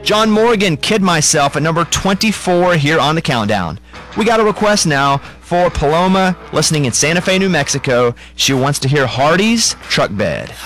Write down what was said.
John Morgan, Kid Myself, at number 24 here on the countdown. We got a request now for Paloma, listening in Santa Fe, New Mexico. She wants to hear Hardy's Truck Bed.